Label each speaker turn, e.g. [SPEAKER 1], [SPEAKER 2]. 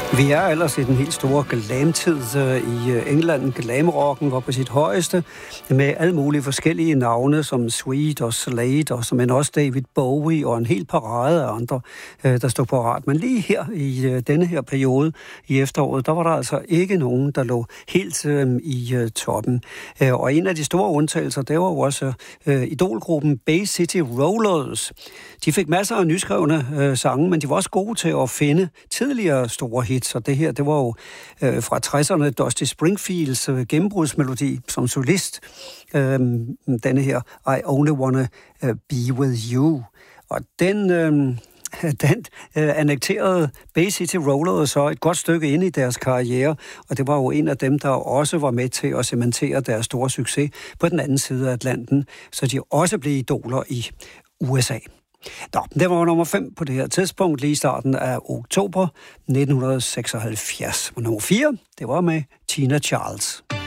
[SPEAKER 1] Vi er ellers i den helt store glamtid i England. Glamrocken var på sit højeste med alle mulige forskellige navne som Sweet og Slade og som også David Bowie og en hel parade af andre, der stod på ret. Men lige her i denne her periode i efteråret, der var der altså ikke nogen, der lå helt i toppen. Og en af de store undtagelser, det var jo også idolgruppen Bay City Rollers. De fik masser af nyskrevne sange, men de var også gode til at finde tidligere store hits. Så det her, det var jo fra 60'erne Dusty Springfields gennembrudsmelodi som solist. Denne her, I Only Wanna Be With You. Og den annekterede Bay City Rollers så et godt stykke ind i deres karriere, og det var jo en af dem, der også var med til at cementere deres store succes på den anden side af Atlanten, så de også blev idoler i USA. Nå, det var nummer 5 på det her tidspunkt, lige i starten af oktober 1976. Og nummer 4, det var med Tina Charles.